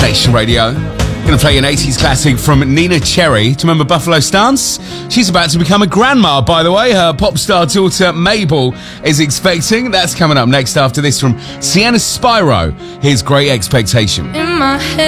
Station Radio. Gonna play an 80s classic from Nina Cherry. Do you remember Buffalo Stance? She's about to become a grandma, by the way. Her pop star daughter Mabel is expecting. That's coming up next after this from Sienna Spyro. Here's Great Expectation. In my head.